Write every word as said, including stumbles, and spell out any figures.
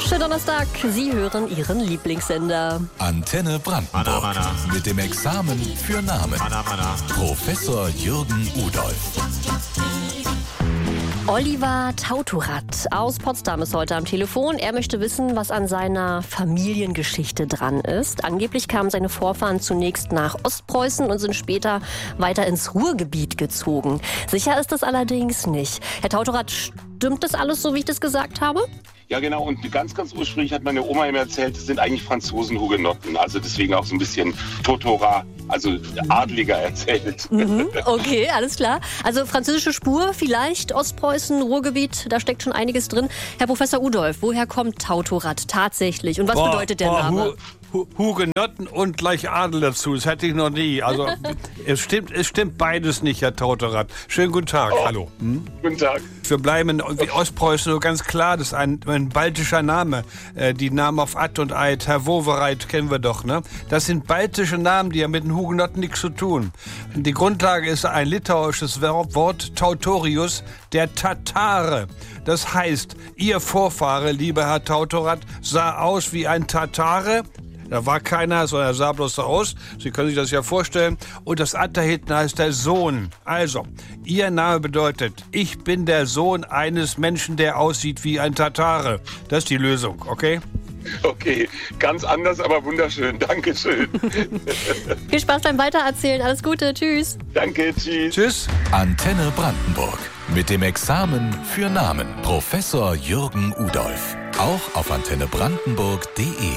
Schönen Donnerstag, Sie hören Ihren Lieblingssender. Antenne Brandenburg. Anna, Anna. Mit dem Examen für Namen. Anna, Anna. Professor Jürgen Udolf. Oliver Tautorat aus Potsdam ist heute am Telefon. Er möchte wissen, was an seiner Familiengeschichte dran ist. Angeblich kamen seine Vorfahren zunächst nach Ostpreußen und sind später weiter ins Ruhrgebiet gezogen. Sicher ist das allerdings nicht. Herr Tautorat, stimmt das alles so, wie ich das gesagt habe? Ja, genau. Und ganz, ganz ursprünglich hat meine Oma immer erzählt, es sind eigentlich Franzosen-Hugenotten. Also deswegen auch so ein bisschen Totora, also adliger erzählt. Mhm, okay, alles klar. Also französische Spur, vielleicht Ostpreußen, Ruhrgebiet, da steckt schon einiges drin. Herr Professor Udolf, woher kommt Tautorat tatsächlich? Und was boah, bedeutet der boah, Name? Hu Hugenotten und gleich Adel dazu. Das hatte ich noch nie. Also es stimmt, es stimmt beides nicht, Herr Tautorat. Schönen guten Tag. Oh. Hallo. Hm? Guten Tag. Wir bleiben in Ostpreußen so ganz klar. Das ist ein, ein baltischer Name. Äh, die Namen auf Att und Eid, Herr Wowereit kennen wir doch. Ne? Das sind baltische Namen, die haben mit den Hugenotten nichts zu tun. Die Grundlage ist ein litauisches Wort, Tautorius, der Tatare. Das heißt, Ihr Vorfahre, lieber Herr Tautorat, sah aus wie ein Tatare. Da war keiner, sondern er sah bloß so aus. Sie können sich das ja vorstellen. Und das Att da hinten heißt der Sohn. Also, Ihr Name bedeutet, ich bin der Sohn eines Menschen, der aussieht wie ein Tatare. Das ist die Lösung, okay? Okay, ganz anders, aber wunderschön. Dankeschön. Viel Spaß beim Weitererzählen. Alles Gute. Tschüss. Danke, tschüss. Tschüss. Antenne Brandenburg. Mit dem Examen für Namen. Professor Jürgen Udolf. Auch auf antenne brandenburg punkt de.